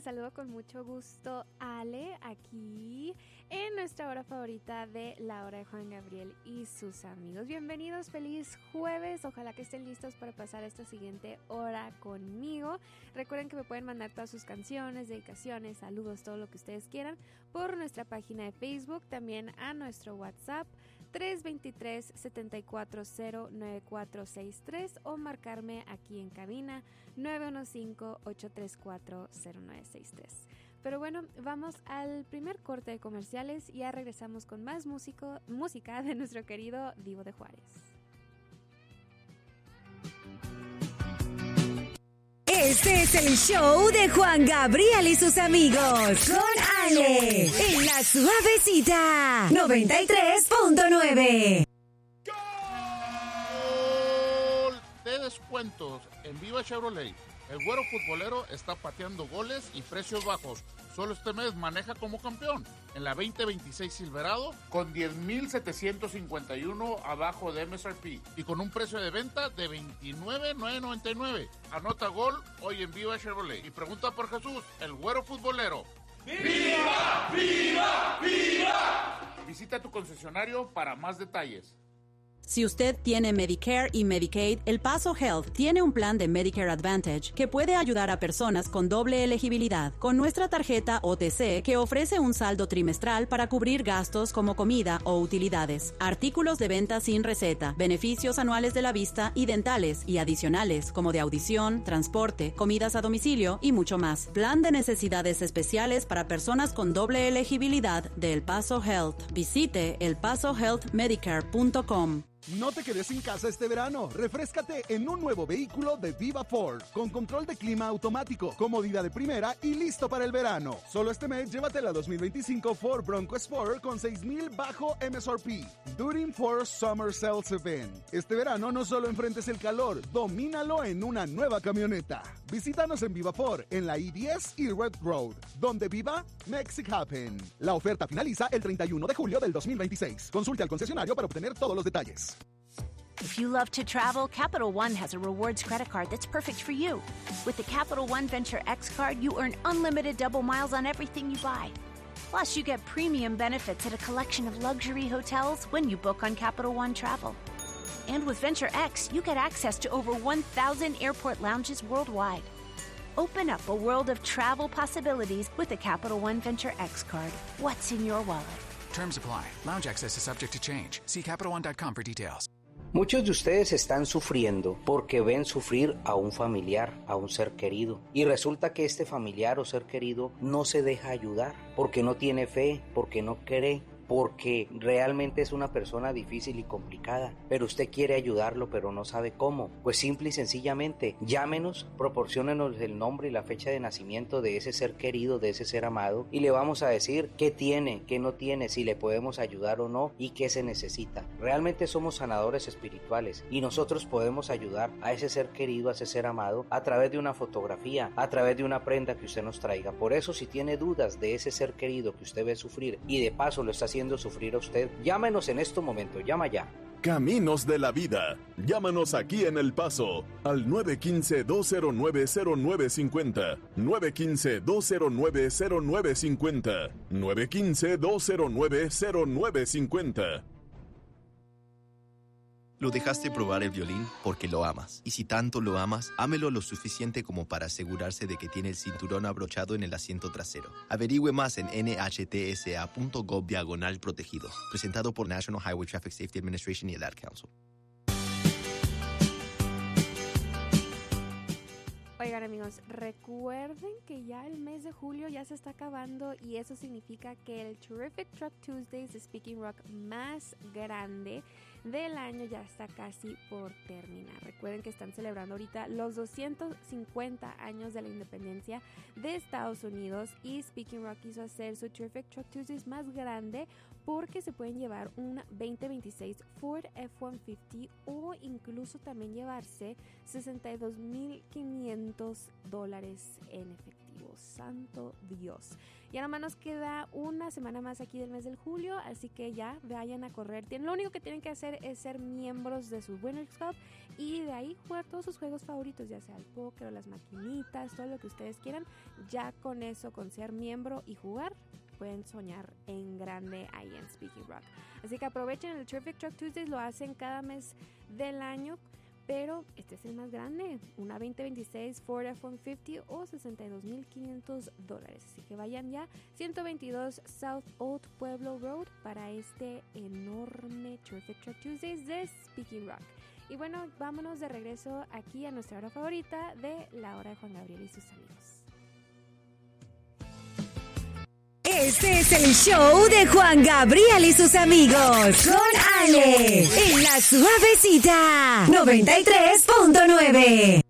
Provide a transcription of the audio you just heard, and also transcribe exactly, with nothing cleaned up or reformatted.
Les saludo con mucho gusto, Ale, aquí en nuestra hora favorita de la hora de Juan Gabriel y sus amigos. Bienvenidos, feliz jueves. Ojalá que estén listos para pasar esta siguiente hora conmigo. Recuerden que me pueden mandar todas sus canciones, dedicaciones, saludos, todo lo que ustedes quieran por nuestra página de Facebook, también a nuestro WhatsApp tres dos tres, siete cuatro cero, nueve cuatro seis tres o marcarme aquí en cabina nueve uno cinco, ocho tres cuatro, cero nueve seis tres. Pero bueno, vamos al primer corte de comerciales y ya regresamos con más músico, música de nuestro querido Divo de Juárez. Este es el show de Juan Gabriel y sus amigos. Con Ale. En la suavecita. noventa y tres punto nueve. Gol de descuentos en Viva Chevrolet. El güero futbolero está pateando goles y precios bajos. Solo este mes maneja como campeón en la veinte veintiséis Silverado con diez mil setecientos cincuenta y uno abajo de M S R P y con un precio de venta de veintinueve mil novecientos noventa y nueve. Anota gol hoy en Viva Chevrolet y pregunta por Jesús, el güero futbolero. ¡Viva! ¡Viva! ¡Viva! Visita tu concesionario para más detalles. Si usted tiene Medicare y Medicaid, El Paso Health tiene un plan de Medicare Advantage que puede ayudar a personas con doble elegibilidad con nuestra tarjeta O T C, que ofrece un saldo trimestral para cubrir gastos como comida o utilidades, artículos de venta sin receta, beneficios anuales de la vista y dentales y adicionales como de audición, transporte, comidas a domicilio y mucho más. Plan de necesidades especiales para personas con doble elegibilidad de El Paso Health. Visite el paso health medicare punto com. No te quedes sin casa este verano. Refréscate en un nuevo vehículo de Viva Ford, con control de clima automático, comodidad de primera y listo para el verano. Solo este mes llévate la dos mil veinticinco Ford Bronco Sport con seis mil bajo M S R P. During Ford Summer Sales Event. Este verano no solo enfrentes el calor, domínalo en una nueva camioneta. Visítanos en Viva Ford, en la I diez y Red Road. Donde viva, makes it happen. La oferta finaliza el treinta y uno de julio del dos mil veintiséis. Consulte al concesionario para obtener todos los detalles. If you love to travel, Capital One has a rewards credit card that's perfect for you. With the Capital One Venture X card, you earn unlimited double miles on everything you buy. Plus, you get premium benefits at a collection of luxury hotels when you book on Capital One Travel. And with Venture X, you get access to over one thousand airport lounges worldwide. Open up a world of travel possibilities with the Capital One Venture X card. What's in your wallet? Terms apply. Lounge access is subject to change. See Capital One dot com for details. Muchos de ustedes están sufriendo porque ven sufrir a un familiar, a un ser querido. Y resulta que este familiar o ser querido no se deja ayudar porque no tiene fe, porque no cree, porque realmente es una persona difícil y complicada, pero usted quiere ayudarlo pero no sabe cómo. Pues simple y sencillamente llámenos, proporciónenos el nombre y la fecha de nacimiento de ese ser querido, de ese ser amado, y le vamos a decir qué tiene, qué no tiene, si le podemos ayudar o no y qué se necesita. Realmente somos sanadores espirituales y nosotros podemos ayudar a ese ser querido, a ese ser amado, a través de una fotografía, a través de una prenda que usted nos traiga. Por eso, si tiene dudas de ese ser querido que usted ve sufrir y de paso lo está haciendo sufrir a usted, llámenos en este momento, llama ya. Caminos de la Vida. Llámanos aquí en El Paso al nueve uno cinco, dos cero nueve, cero nueve cinco cero, nueve uno cinco, dos cero nueve, cero nueve cinco cero, nueve uno cinco, dos cero nueve, cero nueve cinco cero. Lo dejaste probar el violín porque lo amas. Y si tanto lo amas, ámelo lo suficiente como para asegurarse de que tiene el cinturón abrochado en el asiento trasero. Averigüe más en N H T S A punto gov diagonal protegido. Presentado por National Highway Traffic Safety Administration y el Ad Council. Oigan, amigos, recuerden que ya el mes de julio ya se está acabando y eso significa que el Terrific Truck Tuesdays de Speaking Rock más grande del año ya está casi por terminar. Recuerden que están celebrando ahorita los doscientos cincuenta años de la independencia de Estados Unidos y Speaking Rock quiso hacer su Terrific Truck Tuesdays más grande porque se pueden llevar un veinte veintiséis Ford F ciento cincuenta o incluso también llevarse sesenta y dos mil quinientos dólares en efectivo. Santo Dios. Ya nomás nos queda una semana más aquí del mes del julio, así que ya vayan a correr. Lo único que tienen que hacer es ser miembros de su Winners Club y de ahí jugar todos sus juegos favoritos, ya sea el póker o las maquinitas, todo lo que ustedes quieran. Ya con eso, con ser miembro y jugar, pueden soñar en grande ahí en Speaking Rock. Así que aprovechen el Terrific Truck Tuesdays, lo hacen cada mes del año, pero este es el más grande, una veinte veintiséis Ford F ciento cincuenta o sesenta y dos mil quinientos dólares. Así que vayan ya, ciento veintidós South Old Pueblo Road para este enorme Terrific Truck Tuesdays de Speaking Rock. Y bueno, vámonos de regreso aquí a nuestra hora favorita de la hora de Juan Gabriel y sus amigos. Este es el show de Juan Gabriel y sus amigos. Con Ale. En la Suavecita. noventa y tres punto nueve.